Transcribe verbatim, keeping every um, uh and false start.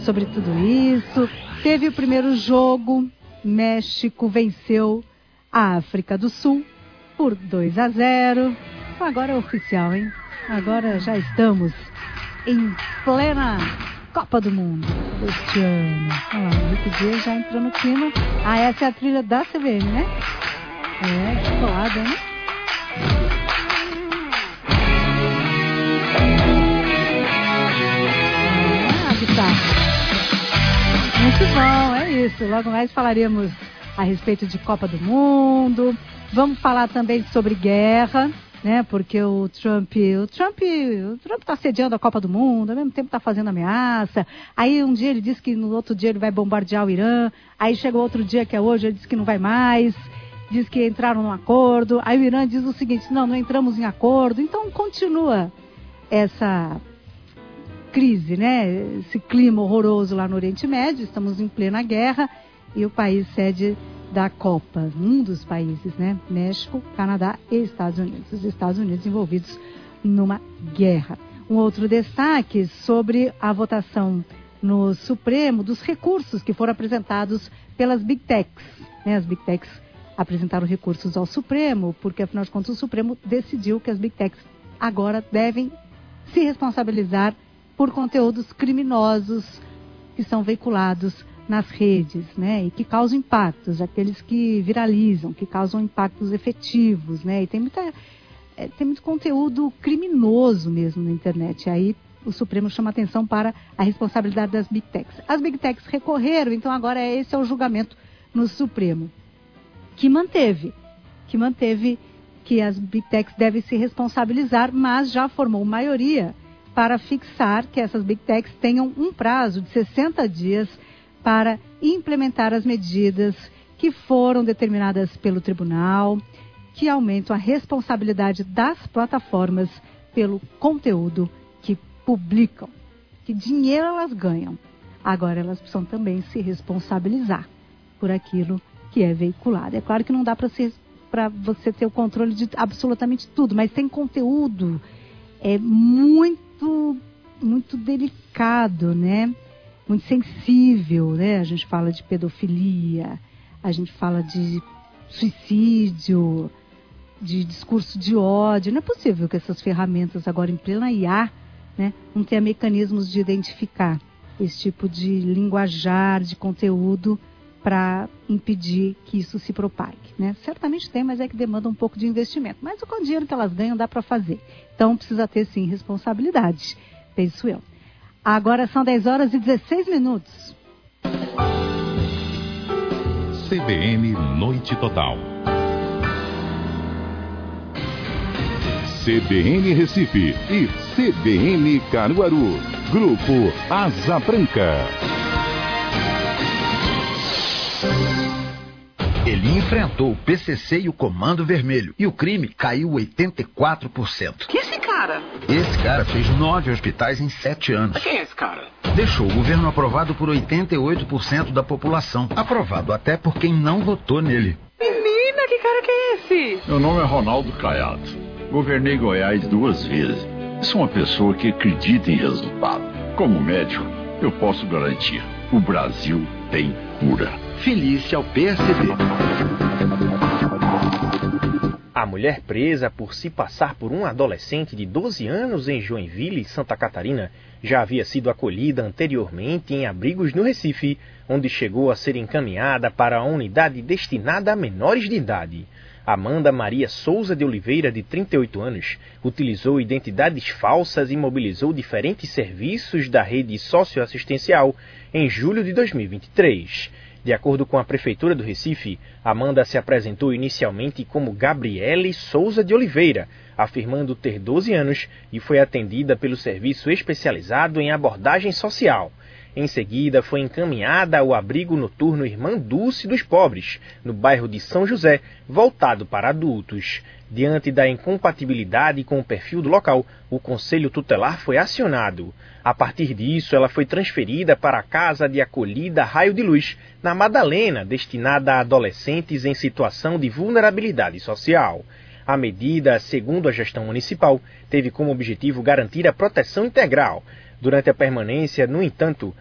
sobre tudo isso. Teve o primeiro jogo, México venceu a África do Sul por dois a zero. Agora é oficial, hein? Agora já estamos em plena Copa do Mundo deste ano. Olha lá, o Rico Dias já entrou no clima. Ah, essa é a trilha da C B N, né? É, chocolada, né? Ah, que tá. Muito bom, é isso. Logo mais falaremos a respeito de Copa do Mundo. Vamos falar também sobre guerra, né? Porque o Trump, o Trump, o Trump está sediando a Copa do Mundo, ao mesmo tempo está fazendo ameaça. Aí um dia ele diz que no outro dia ele vai bombardear o Irã. Aí chega outro dia, que é hoje, ele diz que não vai mais. Diz que entraram num acordo. Aí o Irã diz o seguinte: não, não entramos em acordo. Então continua essa crise, né? Esse clima horroroso lá no Oriente Médio. Estamos em plena guerra e o país sede da Copa, um dos países, né? México, Canadá e Estados Unidos. Os Estados Unidos envolvidos numa guerra. Um outro destaque sobre a votação no Supremo dos recursos que foram apresentados pelas Big Techs, né? As Big Techs apresentaram recursos ao Supremo, porque afinal de contas o Supremo decidiu que as Big Techs agora devem se responsabilizar por conteúdos criminosos que são veiculados nas redes, né, e que causam impactos, aqueles que viralizam, que causam impactos efetivos, né, e tem, muita, é, tem muito conteúdo criminoso mesmo na internet. Aí o Supremo chama atenção para a responsabilidade das Big Techs. As Big Techs recorreram, então agora esse é o julgamento no Supremo, que manteve, que manteve que as Big Techs devem se responsabilizar, mas já formou maioria para fixar que essas Big Techs tenham um prazo de sessenta dias para implementar as medidas que foram determinadas pelo tribunal, que aumentam a responsabilidade das plataformas pelo conteúdo que publicam. Que dinheiro elas ganham. Agora elas precisam também se responsabilizar por aquilo que é veiculado. É claro que não dá para para você ter o controle de absolutamente tudo, mas tem conteúdo é muito, muito delicado, né? Muito sensível, né? A gente fala de pedofilia, a gente fala de suicídio, de discurso de ódio. Não é possível que essas ferramentas agora em plena I A, né, não tenham mecanismos de identificar esse tipo de linguajar, de conteúdo para impedir que isso se propague, né? Certamente tem, mas é que demanda um pouco de investimento. Mas com o dinheiro que elas ganham dá para fazer. Então precisa ter sim responsabilidade, penso eu. Agora são dez horas e dezesseis minutos. C B N Noite Total. C B N Recife e C B N Caruaru. Grupo Asa Branca. Ele enfrentou o P C C e o Comando Vermelho. E o crime caiu oitenta e quatro por cento. Que esse cara? Esse cara fez nove hospitais em sete anos. Quem é esse cara? Deixou o governo aprovado por oitenta e oito por cento da população. Aprovado até por quem não votou nele. Menina, que cara que é esse? Meu nome é Ronaldo Caiado. Governei Goiás duas vezes. Sou uma pessoa que acredita em resultado. Como médico, eu posso garantir. O Brasil tem cura. Felice ao P S D. A mulher presa por se passar por um adolescente de doze anos em Joinville, Santa Catarina, já havia sido acolhida anteriormente em abrigos no Recife, onde chegou a ser encaminhada para a unidade destinada a menores de idade. Amanda Maria Souza de Oliveira, de trinta e oito anos, utilizou identidades falsas e mobilizou diferentes serviços da rede socioassistencial em julho de dois mil e vinte e três. De acordo com a Prefeitura do Recife, Amanda se apresentou inicialmente como Gabriele Souza de Oliveira, afirmando ter doze anos e foi atendida pelo serviço especializado em abordagem social. Em seguida, foi encaminhada ao abrigo noturno Irmã Dulce dos Pobres, no bairro de São José, voltado para adultos. Diante da incompatibilidade com o perfil do local, o Conselho Tutelar foi acionado. A partir disso, ela foi transferida para a Casa de Acolhida Raio de Luz, na Madalena, destinada a adolescentes em situação de vulnerabilidade social. A medida, segundo a gestão municipal, teve como objetivo garantir a proteção integral. Durante a permanência, no entanto,